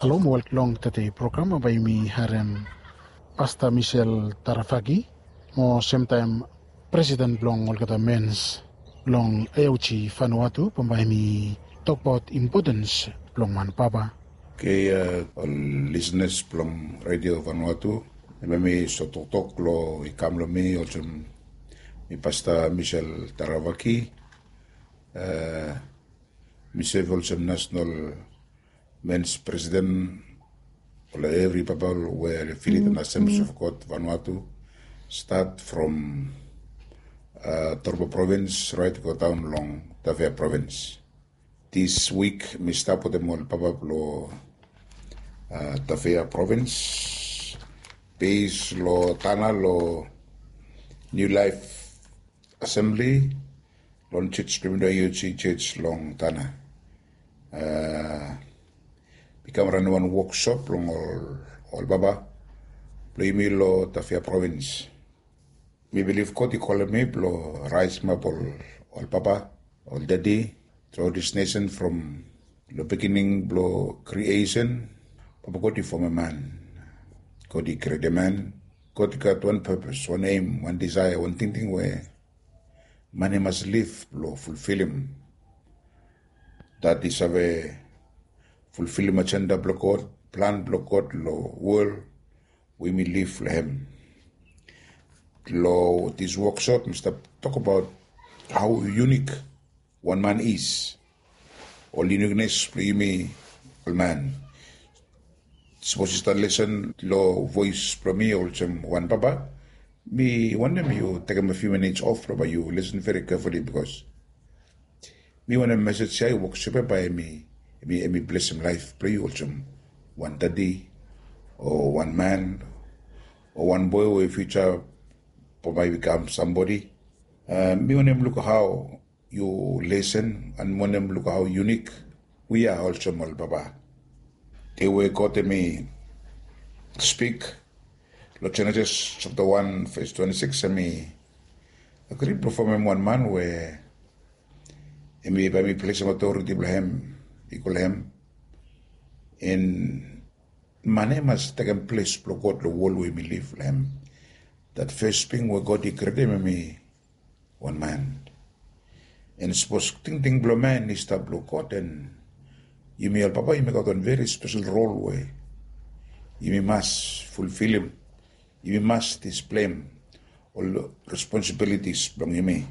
Hello, welcome to the program by me, Harem Pastor Michel Tarafagi. Mo same time President long Olgata Men's long AOC Vanuatu, pambay mi talk about importance long man papa. Okay, all listeners from Radio Vanuatu, may sotok lo ikam lo mi olsem mi Pastor Michel Taravaki, mi serve olsem National Men's President of every people where the Philippine Assemblies of God Vanuatu start from Torbo Province right go down long Tavia Province. This week, mi start with them all Pablo Tafea Province, base lo Tana lo New Life Assembly, long church UC church long Tana. Become run one workshop long all Baba, play me lo Tafea Province. We believe Koti call me lo rise map all Papa, all Daddy, through this nation from the beginning blow creation. Papa Koti form a man. Koti create a man. Koti got one purpose, one aim, one desire, one thinking where man must live, blow fulfill him. That is a fulfill him agenda block out, plan block out, lo world, we may live for him. Lo this workshop, Mr. talk about how unique one man is. All uniqueness, play me, all man. Suppose you listen lo voice from me also one papa. Me wonder you take a few minutes off but you listen very carefully because me want a message say workshop by me bless him life play also one daddy or one man or one boy or future probably become somebody. Me want them look how you listen and want them look how unique we are also mal papa. They were got me speak. Lord Genesis chapter 1 verse 26 and me agree perform one man where me by me place of authority him equal him in man must take a place block out the world where me live him. That first thing where God declared me one man. And suppose think blow man is to block out and you may papa you make out a very special role where you must fulfill him, you must display him all the responsibilities from you may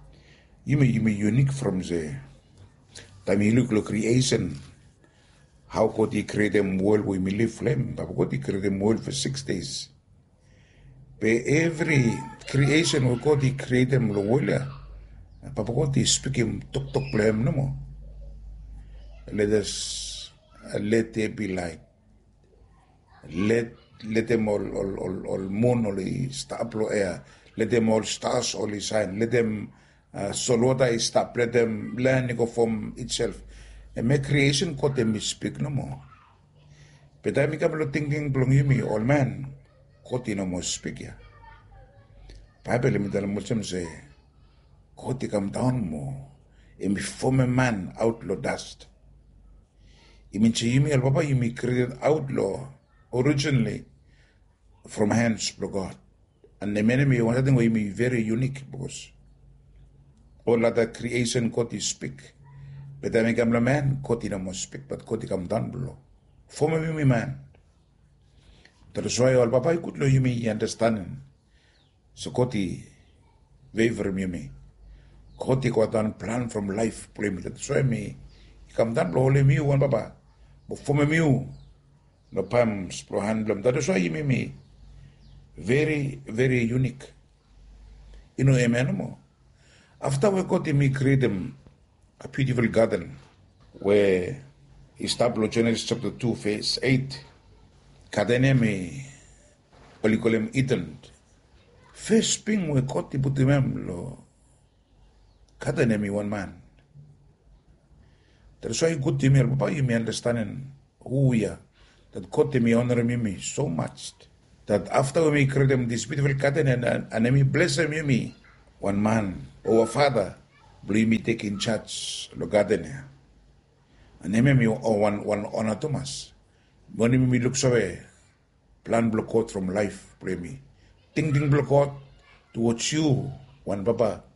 unique from the time you look at creation, how God he create them world we may live flame, but God he create them world for 6 days. By every creation where God he create them the world, Papa God he speak him talk blame no more. Let there be light. Let them all moon all star blow air. Let them all stars all shine. Let them sol water stop. Let them learn go from itself. And make creation got them speak no more. But I make a thinking belong you me all man. Got no more speak ya. Bible me tell Muslim say, got come down more. And form a man outlaw dust. It means you may Papa you may create outlaw originally from hands of God. And the enemy one thing we may very unique because all other creation God is speak. But I make a man, God no more speak, but God come down below. Form me man. That is why all Papa could know you may understand. So God waver me. God got done plan from life play. That's why me come down below me one Papa. But for me, no palms, pro handlum. That is why you make me very, very unique. You know, amen. After we got him, he created a beautiful garden where he established Genesis chapter 2, verse 8. Garden me, what call him Eden. First thing we got him, put him, lo. Garden me one man. That's why good to me, Papa, you may understand who we are. That God to me honor me so much. That after we create them this beautiful garden and me bless them me, one man or a father, believe me take in charge the garden. And me one honor Thomas. Money me look sawe. Plan blockot from life, pray me. Ting blockot towards you, one papa,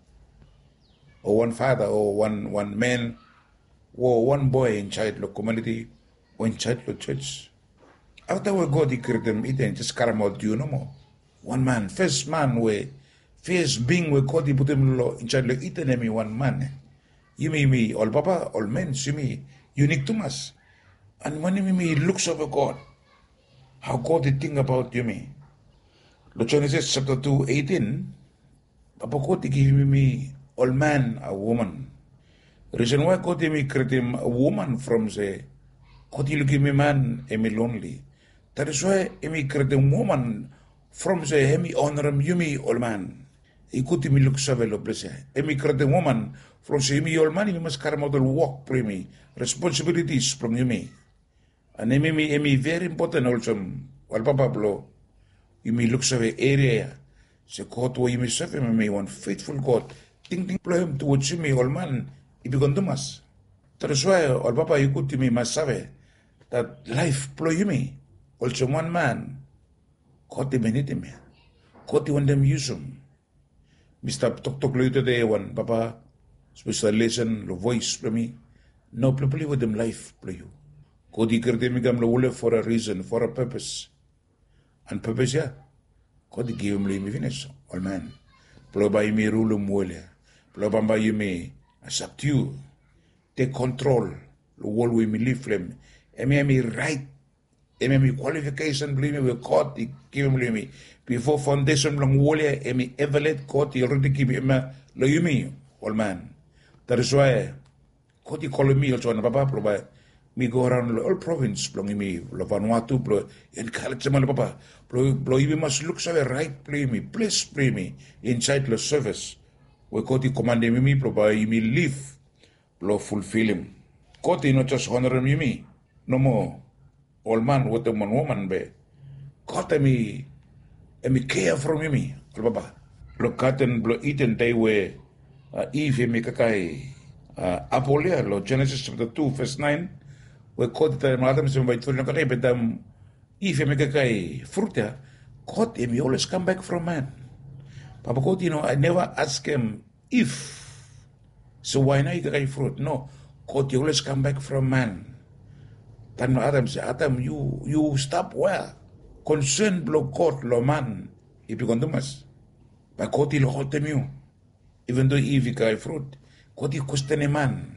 or one father, or one man, or one boy in child community, or in child church. After we go the them eating, just caram out you no more. One man, first man we first being we call the put him in child eating me one man. You me, all papa, all men, see me, unique to us. And when me looks over God, how God did think about you me. Genesis chapter 2:18, Papa God give me all man a woman. Reason why God me create him a woman from the God you give me man me lonely. That is why me create a woman from the hemi honor him you me all man. He could me look so well bless. Me create a woman from the me all man. You must carry out the work for me responsibilities from you me. And me very important also. Well, Papa blow. You may look so area. Se God wo you may serve me one faithful God. Think blow him towards me all man. He begun to mas. That is why all Papa you could to me must save that life blow you me. Also one man. God they benefit me. God they want them use him. Mr. Tok later day one Papa special lesson the voice for me. No play with them life blow you. God he created me gam for a reason, for a purpose. And purpose, yeah. God he gave him me finish. All man. Blow by me rule him well. Blow by you me subdue. Take control. The world we me live from. Me right. Me qualification believe me with God he give him me. Before foundation long wall me ever let God he already give him you me. All man. That is why God he call me also on Papa provide. Me go around all province, blowing me, Vanuatu, blow, and Kalachama Papa, blow, you must look so right, play me, please play me, inside the service. We got the commanding me, provide me live, blow fulfill him. Got not just honor me, no more. All man, what the one woman be. Got me, and me care from me, Papa. Look at and blow eaten day where Eve me kakai, Apolia, Genesis chapter 2, verse 9. We caught the madam some by Tulna but if you make a guy fruit, caught him, you always come back from man. Papa God, I never ask him if. So why not you guy fruit? No, God, you always come back from man. Then Adam said, Adam, you stop where? Concern blow God, lo man, if you can do mas. But God, he'll hold them you. Even though Eve guy fruit, God, he question a man.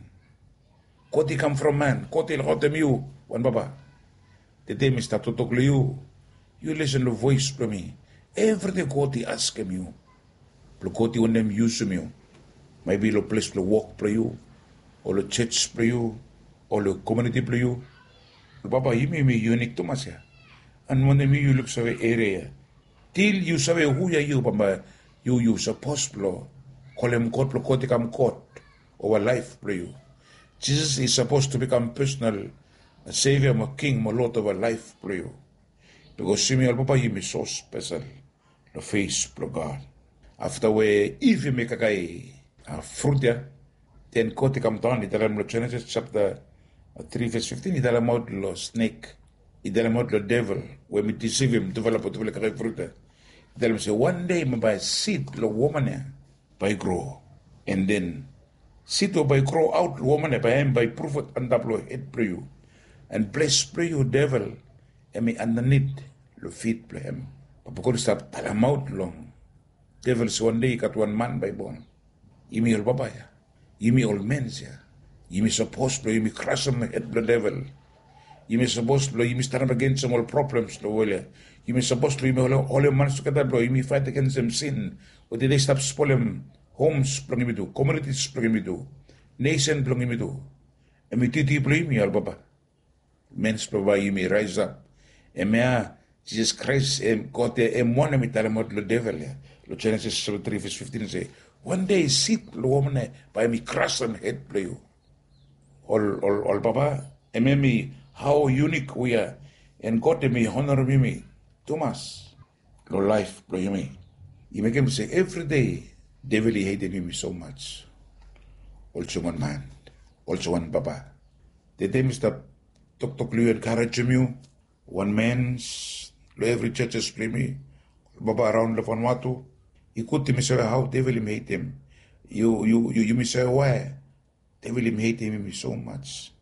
God he come from man. God he got them you. One Baba. The day me start to talk to you. You listen to voice from me. Every day God he ask him you. God he want them use me. Maybe the place to walk for you. Or the church for you. Or the community for you. Baba, you may be unique to myself. And when you look so area. Till you say who are you, Baba. You supposed to call him God. God he come God. Over life for you. Jesus is supposed to become personal savior, my king, my Lord of our life for you. Because see me, Papa, you so special. The face of God. After we, if you make a guy fruit, then God come down, it tell Genesis chapter 3, verse 15, it tell him about the snake, it tell him about the devil, when we deceive him, develop a fruit. It tell him, say, one day, by seed, the woman, by grow, and then sit by grow out woman by him by prophet and double head play you. And bless play you devil and me underneath the feet play him. Papa God stop tell him out long. Devils one day got one man by born. Yimi all babaya. Yimi all men's ya. Yimi supposed to you me crush him head the devil. Yimi supposed to you me stand up against some all problems the way. Yimi supposed to you me all man together bro. Yimi fight against them sin. Or did they stop spoiling homes belong me do, communities belong me do, nation belong me do. And me titi belong me, Baba. Men's provide you may rise up. And me, Jesus Christ, God, and one me tell him about the devil. Genesis 3, verse 15 say, one day sit the woman by me crush and head play you. All Baba, and me how unique we are. And God me honor me, Thomas, your life play me. You make him say every day. Devil he hated me so much. Also one man. Also one Baba. The day Mr. Tok you encourage you. one man's, every churches play me, Baba around the Vanuatu, he could me say how devil him hate him. You me say why? Devil him hate him so much.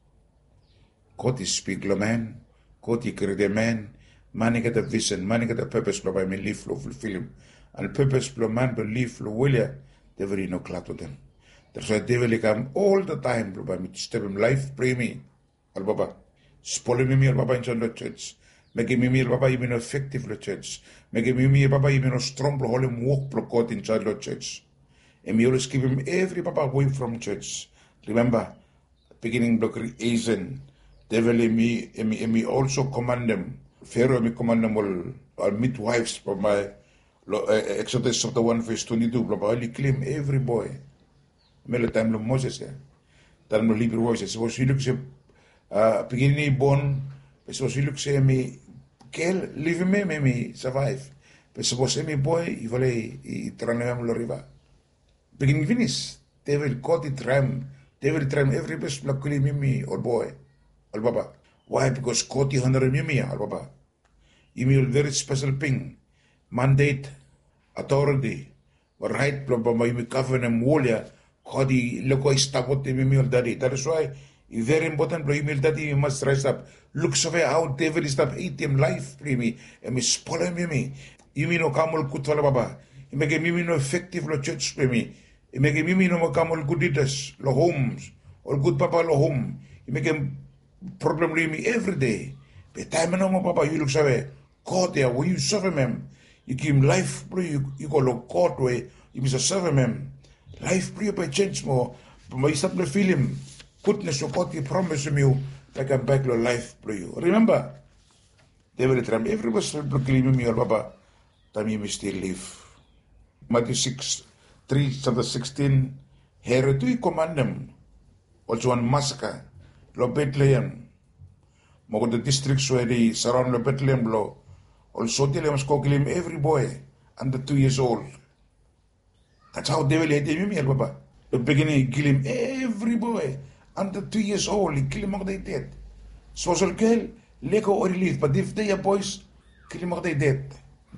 God is speak, man. God he create a man. Man get a vision, man get a purpose, but I may live flow fulfill him. And purpose flow man believe flow will ya, devil no clock to them. That's why devil come all the time, bro, by me to step him life, pray me. Al Baba. Spoil me, Al Baba, in the church. Make me, Al Baba, even effective, the church. Make me, Al Baba, even strong, hold him walk, God in the church. And me always keep him every Baba away from church. Remember, beginning the creation, devil me also command them. Pharaoh me command them all midwives from my Exodus chapter 1 verse 22. Baba, only claim every boy. Mele time lo Moses ya. Dan lo Hebrew voices. So she looks beginning born. So she looks me kill live me survive. But suppose me boy I tranam lo river. Beginning finish. They will cut it ram. They will tram every best luckily me or boy. Al Baba. Why? Because 100 mimi Al Baba. You mean very special thing. Mandate, authority, right? Baba you cover them wolia. Kodi loko istapot mimi daddy. That is why it's very important. Bro, email daddy you must rise up. Look so how devil is up ATM life me and me spoil me. You mean no kamol kutwala Baba. You make a mimi no effective lo church me. You make a mimi no kamol good leaders lo homes or good papa lo home. You make a problem with me every day. But time no more Papa, you look so God there, when you serve him, you give him life, bro, you go look God way, you must serve him. Life, bro, by change more. But you start to feel him. Goodness of God, he promised you, like I'm back to life, bro. Remember, they will try every person proclaiming me, Baba, that you may still live. Matthew 3, chapter 16, here do you command them, also one massacre. Lo Bethlehem, mo the districts where they surround Lo Bethlehem lo, also tell them kill him every boy under 2 years old. That's how devil hate him, Baba. The beginning he kill him every boy under 2 years old. He kill him all they dead. Social girl, leko or relief, but if they are boys, kill him all they dead.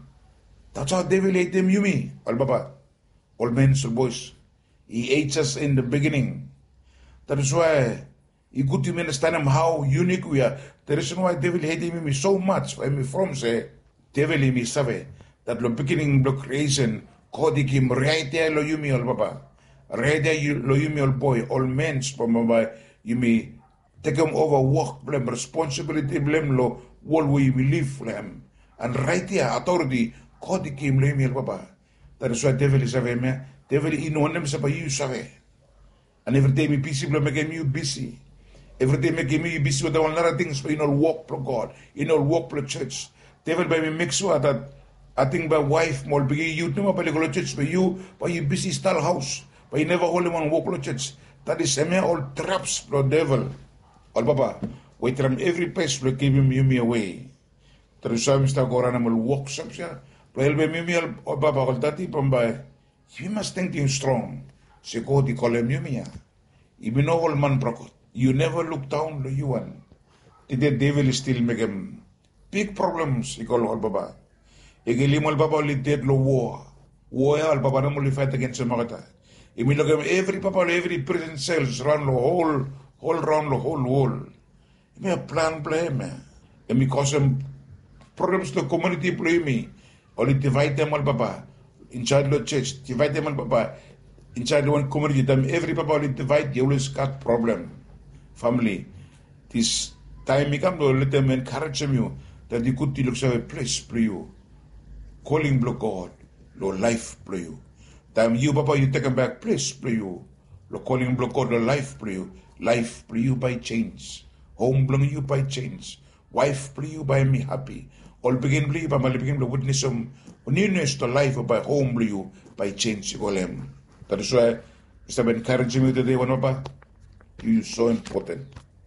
That's how devil hate him, Yumi, Al Baba. All men, all boys. He hates us in the beginning. That is why. You good to understand him how unique we are. The reason why devil hated me so much, from say, devil me save, that the beginning of creation, God him right there lo yumi all Baba. Right there lo yumi all boy, all men from Baba, you may take him over work blame, responsibility blame lo, all we live for him. And right there, authority, God him lo yumi all Baba. That is why devil is save me. Devil in one them save you save. And every day me busy, make you busy. Every day make me busy with another things in all walk for God, in all walk for church. Devil by me make sure that I think by wife more big you know by the church by you busy style house, but you never hold him on walk for church. That is all traps for devil. All Baba, wait from every place to give him me away. There is some stuff going on will walk some yeah. But by me all Baba all that by you must think him strong. So God he call him me. Even all man brokot. You never look down to you one. The devil is still making big problems. He call all Baba. He give all Baba only dead lo war. War all Baba no only fight against the Magata. He mean look at every Papa every prison cells run the whole round the whole wall. He may plan play man. And because him problems to community play me. Only divide them all Baba. Inside the church, divide them all Baba. Inside one community, them every Papa only divide. You always got problem. Family, this time you come to let them encourage you that you could look a place for you. Calling blow God, lo life for you. Time you, Papa, you take them back place for you. Lo calling blow God, lo life for you. Life for you by change. Home blow you by change. Wife for you by me happy. All begin blue, but my begin to witness some newness to life by home blow you by change. That is why Mr. encouraging you today, one Papa. You so important.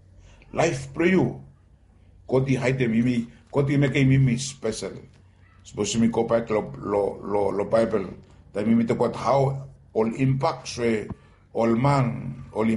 Life for you. God hide them me. God make me special. Suppose me go back lo Bible. That me talk about how all impacts all man all